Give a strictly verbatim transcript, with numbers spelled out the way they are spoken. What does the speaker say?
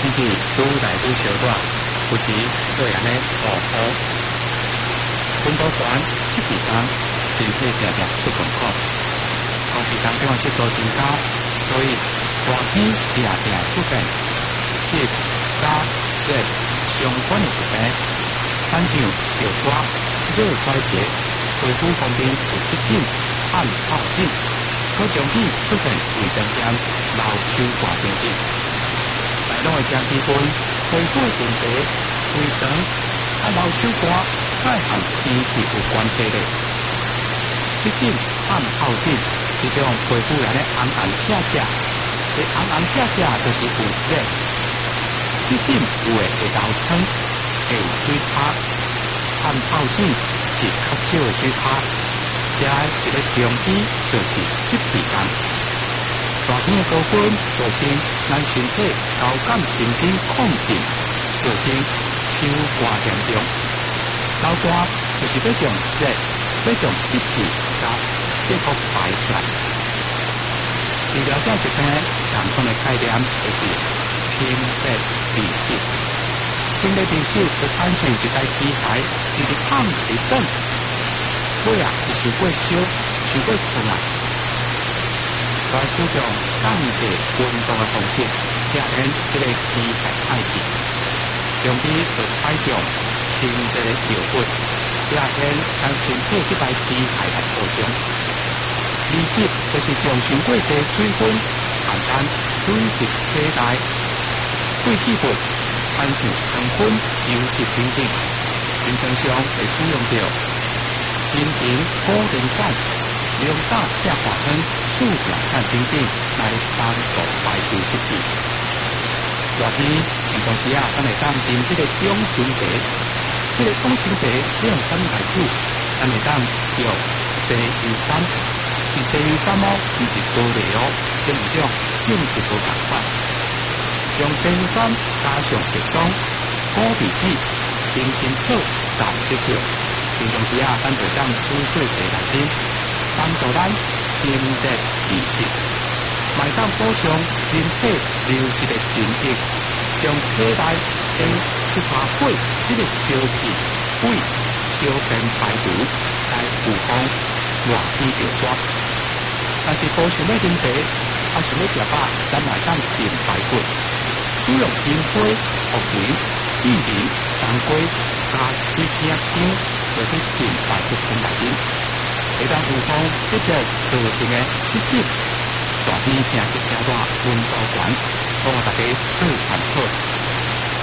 气愈来愈小大，有时做安尼乌乌。温度悬湿气重，身体常常出状况。空气当中的湿度增加，所以大天常常出现湿、加热相关的疾病，产生尿酸、热衰竭、皮肤方面有湿疹、汗疱疹，可容易出现胃肠炎、脑手汗等等。大脑的正气分，皮肤的问题、胃肠、啊脑手汗，该和天气有关系的。湿疹、汗疱疹是种皮肤内咧红红赤赤，这红红赤赤就是有热。湿疹有的会流汤，会有水泡；汗疱疹是较少的水泡。这一个重点就是湿气重。大天的高温造成咱身体交感神经亢进，造成手汗严重。流汗就是要将热、要将湿气甲结合排出来。治疗这疾病常用的概念就是清热利湿。清热利湿会产生一台机械，一直烫一直转，尾啊是受过烧、受过烫啊。来使用降低温度的方式，实现这个机械太极，用于就采用清热的药物，实现咱身体这台机械来保养。利湿就是将伤过多水分含咱水入体内，对气分产生糖分、油脂等等，临床上会使用到金平、果仁散、龙胆下滑汤、树苗散等等来帮助排除湿气。热天平常时啊，咱会当啉这个养生茶，这个养生茶要用啥物来煮？咱会当用茶油散，是茶油散哦，不是膏类哦，这两种性质不同款。用茶油散加上白松、果味子、丁苓草、豆石酒，平常时啊，咱会当煮做茶来啉，帮助咱清热利湿，卖当补充人体流失的精液，将体内的一团火这个烧气、胃、小便排毒，来预防热天着热。但是补想要啉茶，啊想要食饱，咱卖当炖排骨，使用银花、茯苓、薏仁、当归加水片姜，落去炖排骨汤来啉，会当预防这个造成的湿疹。大天正热正热，温度悬，帮大家做参考。